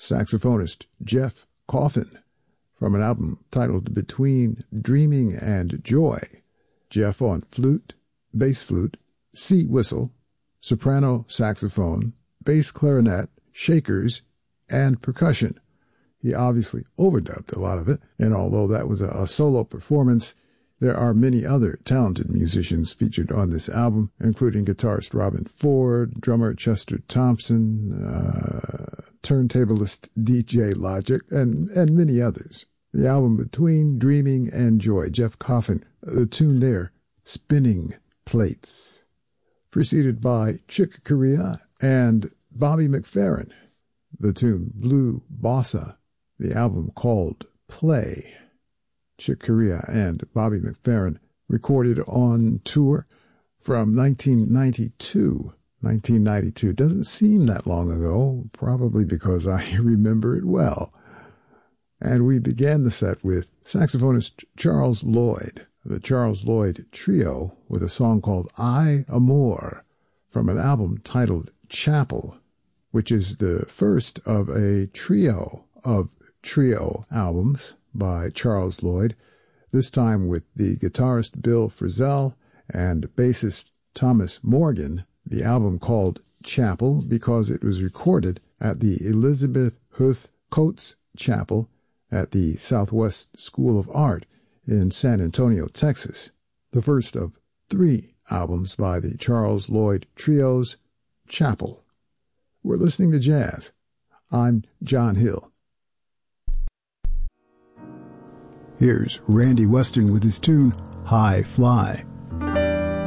saxophonist Jeff Coffin from an album titled Between Dreaming and Joy. Jeff on flute, bass flute, C whistle, soprano saxophone, bass clarinet, shakers, and percussion. He obviously overdubbed a lot of it, and although that was a solo performance, there are many other talented musicians featured on this album, including guitarist Robin Ford, drummer Chester Thompson, turntablist DJ Logic, and many others. The album Between Dreaming and Joy, Jeff Coffin, the tune there, Spinning Plates, preceded by Chick Corea and Bobby McFerrin, the tune Blue Bossa, the album called Play. Chick Corea and Bobby McFerrin recorded on tour from 1992. 1992 doesn't seem that long ago, probably because I remember it well. And we began the set with saxophonist Charles Lloyd, the Charles Lloyd Trio, with a song called I Amor from an album titled Chapel, which is the first of a trio of trio albums by Charles Lloyd, this time with the guitarist Bill Frisell and bassist Thomas Morgan. The album called Chapel because it was recorded at the Elizabeth Huth Coates Chapel at the Southwest School of Art in San Antonio, Texas. The first of 3 albums by the Charles Lloyd Trio's Chapel. We're listening to jazz. I'm John Hill. Here's Randy Weston with his tune, High Fly.